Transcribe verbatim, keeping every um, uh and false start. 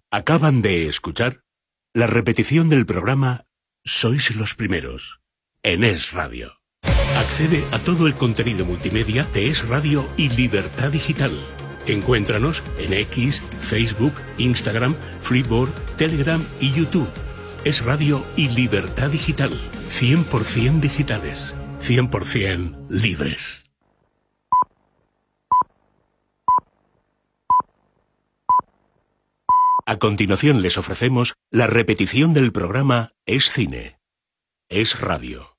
Acaban de escuchar la repetición del programa Sois los Primeros en Es Radio. Accede a todo el contenido multimedia de Es Radio y Libertad Digital. Encuéntranos en X, Facebook, Instagram, Flipboard, Telegram y YouTube. Es Radio y Libertad Digital. cien por ciento digitales. cien por ciento libres. A continuación les ofrecemos la repetición del programa Es Cine. Es Radio.